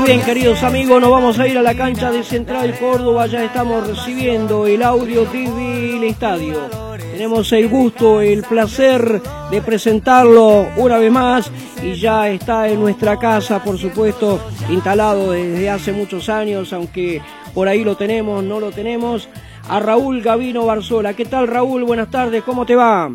Bien, queridos amigos, nos vamos a ir a la cancha de Central Córdoba. Ya estamos recibiendo el audio TV del estadio. Tenemos el gusto, el placer de presentarlo una vez más y ya está en nuestra casa, por supuesto, instalado desde hace muchos años, aunque por ahí lo tenemos, no lo tenemos, a Raúl Gavino Barzola. ¿Qué tal, Raúl? Buenas tardes, ¿cómo te va?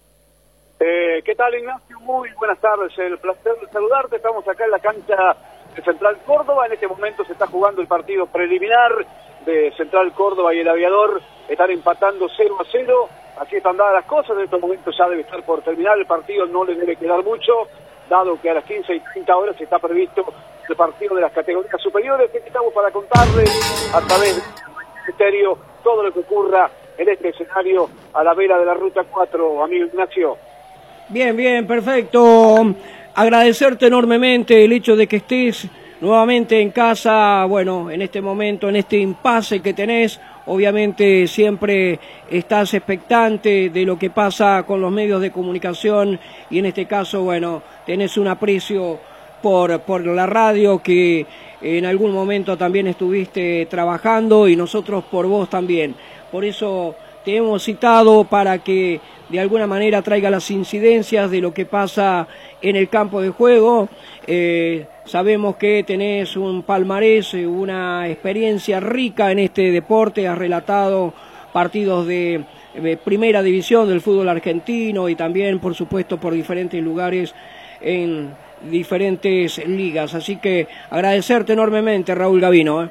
¿Qué tal, Ignacio? Muy buenas tardes, el placer de saludarte. Estamos acá en la cancha de Central Córdoba. En este momento se está jugando el partido preliminar de Central Córdoba y el Aviador. Están empatando 0-0. Así están dadas las cosas. En estos momentos ya debe estar por terminar el partido. No le debe quedar mucho, dado que a las 15:30 está previsto el partido de las categorías superiores. Que estamos para contarles a través del ministerio todo lo que ocurra en este escenario a la vera de la Ruta 4, amigo Ignacio. Bien, bien, perfecto. Agradecerte enormemente el hecho de que estés nuevamente en casa, bueno, en este momento, en este impasse que tenés. Obviamente siempre estás expectante de lo que pasa con los medios de comunicación y en este caso, bueno, tenés un aprecio por la radio que en algún momento también estuviste trabajando y nosotros por vos también. Por eso te hemos citado para que de alguna manera traiga las incidencias de lo que pasa en el campo de juego. Sabemos que tenés un palmarés, una experiencia rica en este deporte, has relatado partidos de primera división del fútbol argentino y también, por supuesto, por diferentes lugares en diferentes ligas. Así que agradecerte enormemente, Raúl Gavino.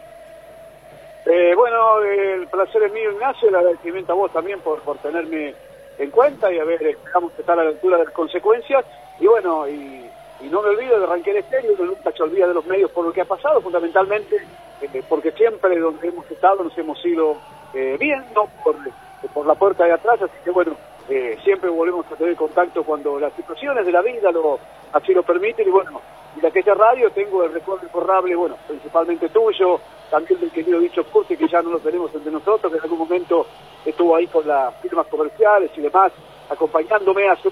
Bueno, el placer es mío, Ignacio, el agradecimiento a vos también por tenerme en cuenta y a ver, esperamos que estar a la altura de las consecuencias y bueno, y no me olvido de arrancar estéreo, uno nunca se olvida de los medios por lo que ha pasado, fundamentalmente porque siempre donde hemos estado nos hemos ido bien, no por la puerta de atrás, así que bueno, siempre volvemos a tener contacto cuando las situaciones de la vida así lo permiten y bueno, de aquella radio tengo el recuerdo imborrable, bueno, principalmente tuyo, también del querido Dicho Curti, que ya no lo tenemos entre nosotros, que en algún momento estuvo ahí con las firmas comerciales y demás, acompañándome a su